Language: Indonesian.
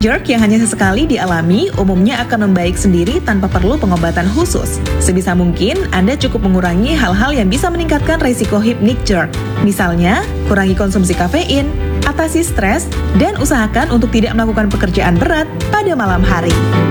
Jerk yang hanya sesekali dialami umumnya akan membaik sendiri tanpa perlu pengobatan khusus. Sebisa mungkin, Anda cukup mengurangi hal-hal yang bisa meningkatkan resiko hypnic jerk. Misalnya, kurangi konsumsi kafein, atasi stres, dan usahakan untuk tidak melakukan pekerjaan berat pada malam hari.